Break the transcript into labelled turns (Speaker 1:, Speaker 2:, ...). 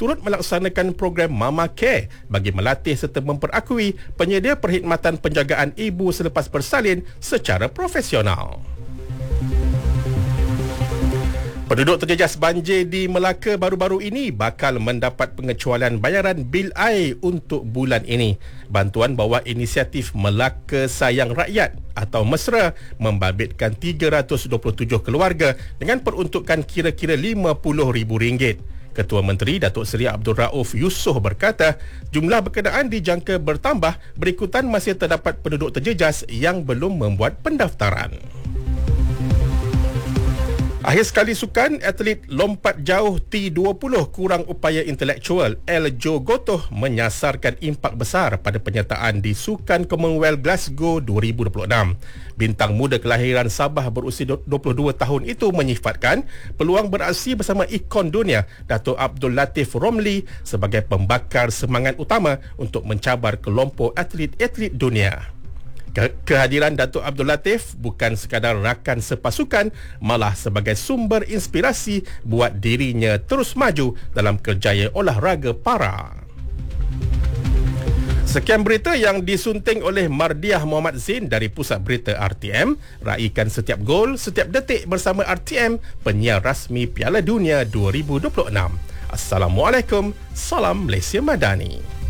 Speaker 1: turut melaksanakan program Mama Care bagi melatih serta memperakui penyedia perkhidmatan penjagaan ibu selepas bersalin secara profesional. Penduduk terjejas banjir di Melaka baru-baru ini bakal mendapat pengecualian bayaran bil air untuk bulan ini. Bantuan bawah inisiatif Melaka Sayang Rakyat atau MESRA membabitkan 327 keluarga dengan peruntukan kira-kira RM50,000. Ketua Menteri Datuk Seri Abdul Rauf Yusof berkata, jumlah berkenaan dijangka bertambah berikutan masih terdapat penduduk terjejas yang belum membuat pendaftaran. Akhir sekali sukan, atlet lompat jauh T20 kurang upaya intelektual Eljo Gotoh menyasarkan impak besar pada penyertaan di Sukan Commonwealth Glasgow 2026. Bintang muda kelahiran Sabah berusia 22 tahun itu menyifatkan peluang beraksi bersama ikon dunia Dato' Abdul Latif Romli sebagai pembakar semangat utama untuk mencabar kelompok atlet-atlet dunia. Kehadiran Datuk Abdul Latif bukan sekadar rakan sepasukan, malah sebagai sumber inspirasi buat dirinya terus maju dalam kerjaya olahraga para. Sekian berita yang disunting oleh Mardiah Muhammad Zain dari Pusat Berita RTM. Raikan setiap gol, setiap detik bersama RTM, penyiar rasmi Piala Dunia 2026. Assalamualaikum, salam Malaysia Madani.